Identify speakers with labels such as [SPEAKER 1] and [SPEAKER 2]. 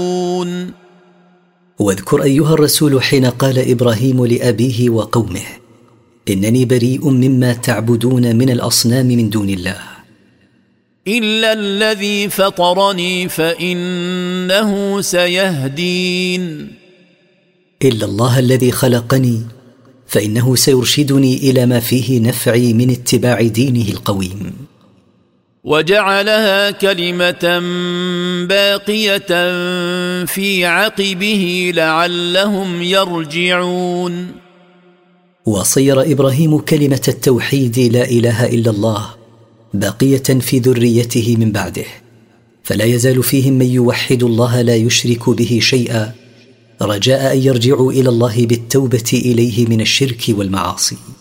[SPEAKER 1] واذكر أيها الرسول حين قال إبراهيم لأبيه وقومه: إنني بريء مما تعبدون من الأصنام من دون الله
[SPEAKER 2] إلا الذي فطرني فإنه سيهدين.
[SPEAKER 1] إلا الله الذي خلقني فإنه سيرشدني إلى ما فيه نفعي من اتباع دينه القويم.
[SPEAKER 2] وجعلها كلمة باقية في عقبه لعلهم يرجعون.
[SPEAKER 1] وصير إبراهيم كلمة التوحيد لا إله إلا الله باقية في ذريته من بعده، فلا يزال فيهم من يوحد الله لا يشرك به شيئا، رجاء أن يرجعوا إلى الله بالتوبة إليه من الشرك والمعاصي.